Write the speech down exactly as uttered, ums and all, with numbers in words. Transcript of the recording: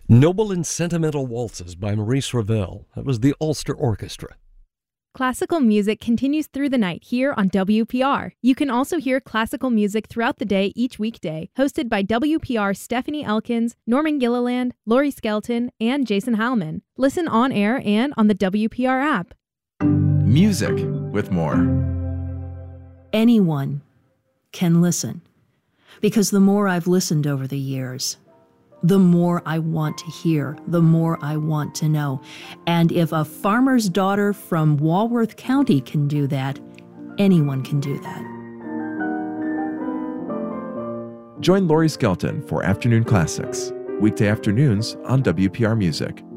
Noble and Sentimental Waltzes by Maurice Ravel. That was the Ulster Orchestra. Classical music continues through the night here on W P R. You can also hear classical music throughout the day each weekday, hosted by W P R's Stephanie Elkins, Norman Gilliland, Laurie Skelton, and Jason Heilman. Listen on air and on the W P R app. Music with more. Anyone can listen, because the more I've listened over the years, the more I want to hear, the more I want to know. And if a farmer's daughter from Walworth County can do that, anyone can do that. Join Laurie Skelton for Afternoon Classics, weekday afternoons on W P R Music.